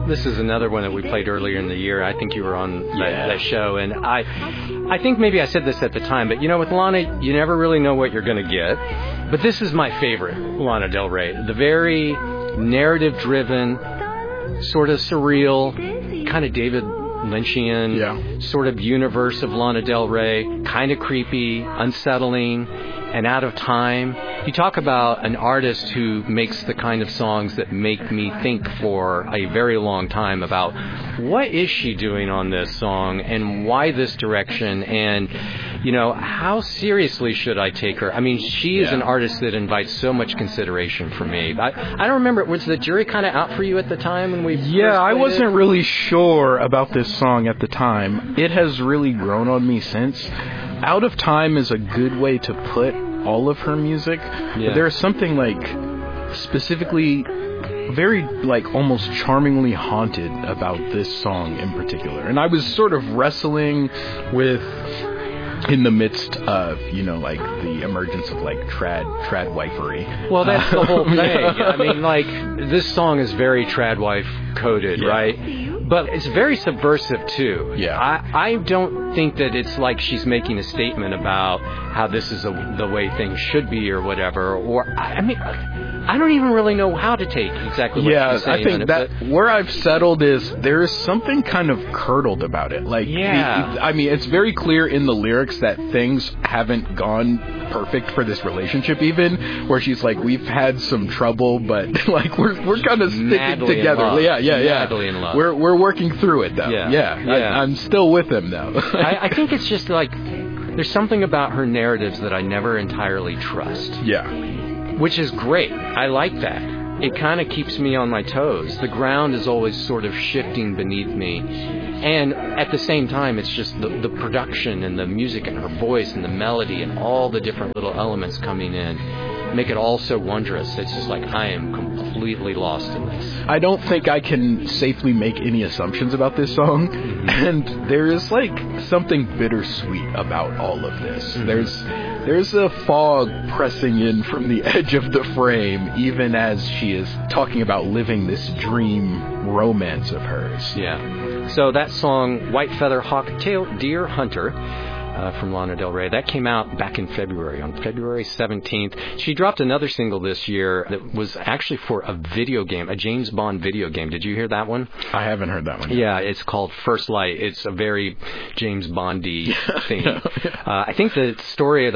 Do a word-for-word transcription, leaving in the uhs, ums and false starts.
this is another one that we played earlier in the year. I think you were on that, Yeah. that show, and I, I think maybe I said this at the time, but you know, with Lana, you never really know what you're going to get. But this is my favorite Lana Del Rey. The very narrative-driven, sort of surreal, kind of David Lynchian Yeah. sort of universe of Lana Del Rey, kind of creepy, unsettling, and out of time. You talk about an artist who makes the kind of songs that make me think for a very long time about what is she doing on this song and why this direction, and you know, how seriously should I take her? I mean, she is Yeah. an artist that invites so much consideration for me. I, I don't remember, was the jury kind of out for you at the time when we Yeah, first I played wasn't it? really sure about this song at the time. It has really grown on me since. Out of Time is a good way to put all of her music. Yeah. But there's something like specifically very like almost charmingly haunted about this song in particular. And I was sort of wrestling with in the midst of, you know, like the emergence of like trad trad wifery. Well, that's the whole thing. Yeah. I mean, like, this song is very Tradwife coded, Yeah. right? But it's very subversive, too. Yeah. I, I don't think that it's like she's making a statement about how this is a, the way things should be or whatever. Or, I, I mean, I don't even really know how to take exactly what Yeah, she's saying. I think on that it, but where I've settled is there is something kind of curdled about it. Like, Yeah. the- I mean, it's very clear in the lyrics that things haven't gone perfect for this relationship, even where she's like, we've had some trouble, but like we're we're kind of sticking Madly in together. love. Yeah, yeah, yeah. Madly in love. We're we're working through it though. Yeah. yeah. Yeah. I, I'm still with him though. I, I think it's just like, there's something about her narratives that I never entirely trust. yeah, Which is great. I like that. It kind of keeps me on my toes. The ground is always sort of shifting beneath me. And at the same time, it's just the, the production and the music and her voice and the melody and all the different little elements coming in make it all so wondrous. It's just like, I am completely lost in this. I don't think I can safely make any assumptions about this song, Mm-hmm. and there is like something bittersweet about all of this. Mm-hmm. There's there's a fog pressing in from the edge of the frame, even as she is talking about living this dream romance of hers. Yeah. So that song, White Feather Hawk Tail Deer Hunter, Uh, from Lana Del Rey. That came out back in February, on February seventeenth. She dropped another single this year that was actually for a video game, a James Bond video game. Did you hear that one? I haven't heard that one yet. Yeah, it's called First Light. It's a very James Bondy theme. Yeah. Uh, I think the story of